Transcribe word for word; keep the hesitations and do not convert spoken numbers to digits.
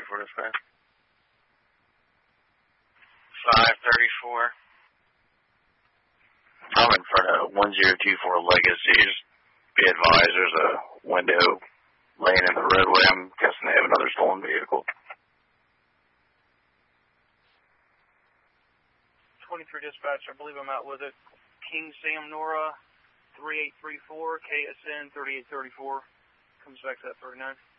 twenty-four dispatch. five thirty-four. I'm in front of one zero two four Legacy. Just be advised, there's a window laying in the roadway. I'm guessing they have another stolen vehicle. twenty-three dispatch, I believe I'm out with it. King Sam Nora, three eight three four, K S N thirty-eight thirty-four. Comes back to that thirty-nine.